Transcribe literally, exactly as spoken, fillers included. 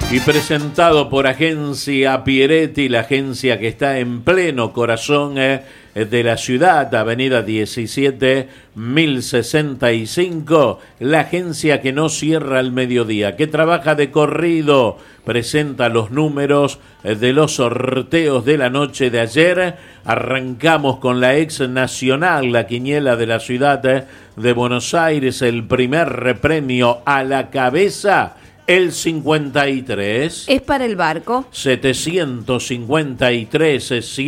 Y presentado por Agencia Pieretti, la agencia que está en pleno corazón eh, de la ciudad, avenida diecisiete mil sesenta y cinco, la agencia que no cierra al mediodía, que trabaja de corrido, presenta los números eh, de los sorteos de la noche de ayer. Arrancamos con la ex nacional, la quiniela de la ciudad eh, de Buenos Aires, el primer premio a la cabeza. El cincuenta y tres. Es para el barco. setecientos cincuenta y tres.